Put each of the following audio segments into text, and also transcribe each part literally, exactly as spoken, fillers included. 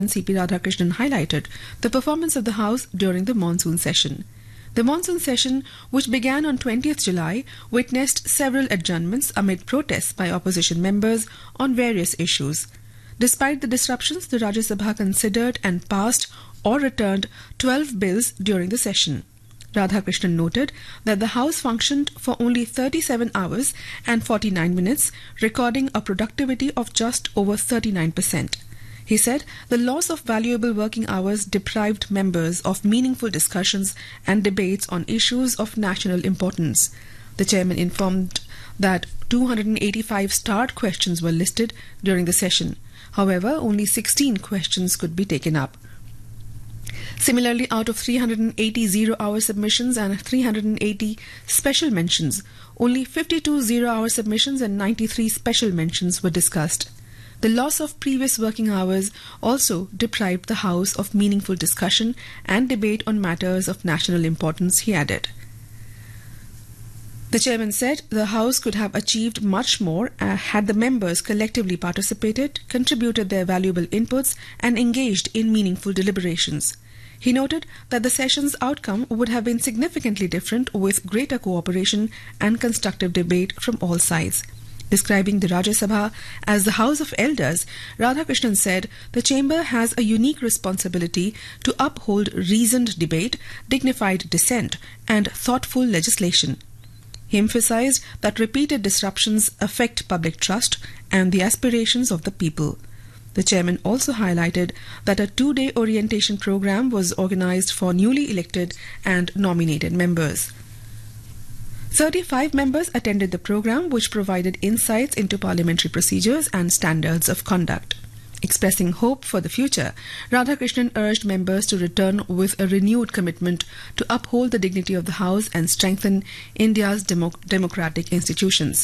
C P Radhakrishnan highlighted the performance of the House during the monsoon session. The monsoon session, which began on twentieth July, witnessed several adjournments amid protests by opposition members on various issues. Despite the disruptions, the Rajya Sabha considered and passed or returned twelve bills during the session. Radhakrishnan noted that the House functioned for only thirty-seven hours and forty-nine minutes, recording a productivity of just over thirty-nine percent. He said the loss of valuable working hours deprived members of meaningful discussions and debates on issues of national importance. The chairman informed that two hundred eighty-five starred questions were listed during the session. However, only sixteen questions could be taken up. Similarly, out of three hundred eighty zero-hour submissions and three hundred eighty special mentions, only fifty-two zero-hour submissions and ninety-three special mentions were discussed. The loss of previous working hours also deprived the House of meaningful discussion and debate on matters of national importance, he added. The chairman said the House could have achieved much more uh, had the members collectively participated, contributed their valuable inputs, and engaged in meaningful deliberations. He noted that the session's outcome would have been significantly different with greater cooperation and constructive debate from all sides. Describing the Rajya Sabha as the House of Elders, Radhakrishnan said the chamber has a unique responsibility to uphold reasoned debate, dignified dissent, and thoughtful legislation. He emphasized that repeated disruptions affect public trust and the aspirations of the people. The chairman also highlighted that a two-day orientation program was organized for newly elected and nominated members. thirty-five members attended the program, which provided insights into parliamentary procedures and standards of conduct. Expressing hope for the future, Radhakrishnan urged members to return with a renewed commitment to uphold the dignity of the House and strengthen India's demo- democratic institutions.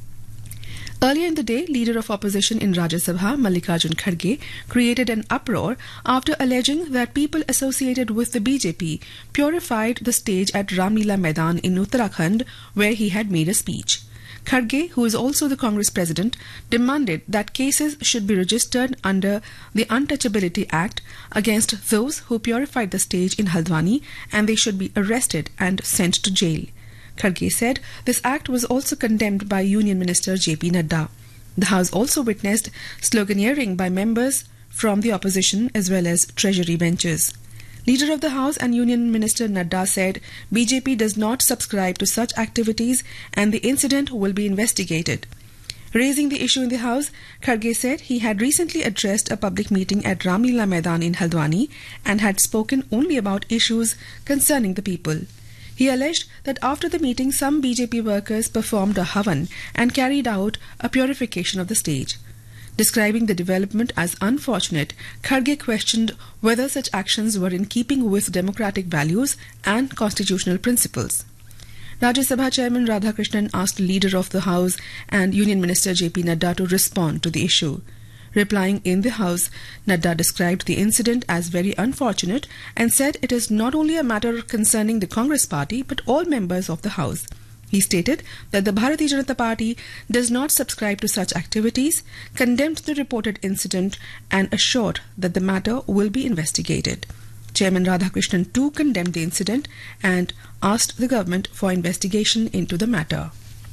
Earlier in the day, leader of opposition in Rajya Sabha, Mallikarjun Kharge, created an uproar after alleging that people associated with the B J P purified the stage at Ramlila Maidan in Uttarakhand, where he had made a speech. Kharge, who is also the Congress president, demanded that cases should be registered under the Untouchability Act against those who purified the stage in Haldwani, and they should be arrested and sent to jail. Kharge said this act was also condemned by Union Minister J P Nadda. The House also witnessed sloganeering by members from the opposition as well as treasury benches. Leader of the House and Union Minister Nadda said B J P does not subscribe to such activities and the incident will be investigated. Raising the issue in the House, Kharge said he had recently addressed a public meeting at Ramlila Maidan in Haldwani and had spoken only about issues concerning the people. He alleged that after the meeting, some B J P workers performed a havan and carried out a purification of the stage. Describing the development as unfortunate, Kharge questioned whether such actions were in keeping with democratic values and constitutional principles. Rajya Sabha Chairman Radhakrishnan asked Leader of the House and Union Minister J P Nadda to respond to the issue. Replying in the House, Nadda described the incident as very unfortunate and said it is not only a matter concerning the Congress party but all members of the House. He stated that the Bharatiya Janata Party does not subscribe to such activities, condemned the reported incident and assured that the matter will be investigated. Chairman Radhakrishnan too condemned the incident and asked the government for investigation into the matter.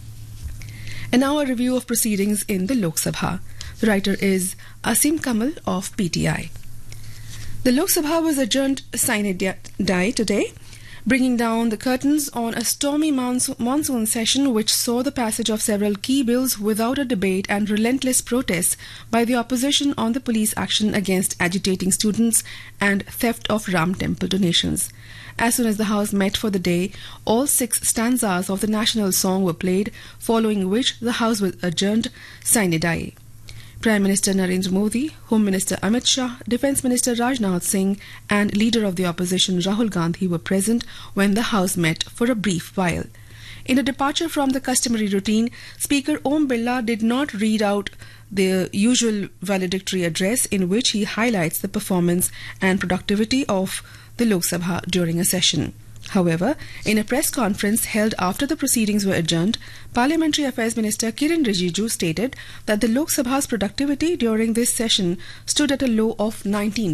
And now a review of proceedings in the Lok Sabha. The writer is Asim Kamal of P T I. The Lok Sabha was adjourned sine die today, bringing down the curtains on a stormy monsoon session which saw the passage of several key bills without a debate and relentless protests by the opposition on the police action against agitating students and theft of Ram temple donations. As soon as the House met for the day, all six stanzas of the national song were played, following which the House was adjourned sine die. Prime Minister Narendra Modi, Home Minister Amit Shah, Defence Minister Rajnath Singh and Leader of the Opposition Rahul Gandhi were present when the House met for a brief while. In a departure from the customary routine, Speaker Om Birla did not read out the usual valedictory address in which he highlights the performance and productivity of the Lok Sabha during a session. However, in a press conference held after the proceedings were adjourned, Parliamentary Affairs Minister Kiren Rijiju stated that the Lok Sabha's productivity during this session stood at a low of nineteen